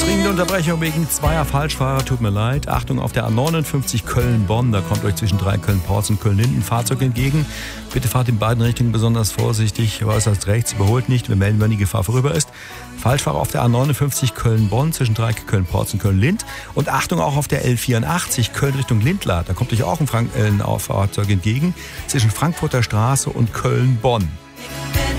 Dringende Unterbrechung wegen zweier Falschfahrer, tut mir leid. Achtung, auf der A59 Köln-Bonn, da kommt euch zwischen 3 Köln-Porz und Köln-Linden ein Fahrzeug entgegen. Bitte fahrt in beiden Richtungen besonders vorsichtig, äußerst rechts, überholt nicht, wir melden, wenn die Gefahr vorüber ist. Falschfahrer auf der A59 Köln-Bonn zwischen 3 Köln-Porz und Köln-Lind. Und Achtung auch auf der L84 Köln Richtung Lindlar, da kommt euch auch ein Fahrzeug entgegen zwischen Frankfurter Straße und Köln-Bonn.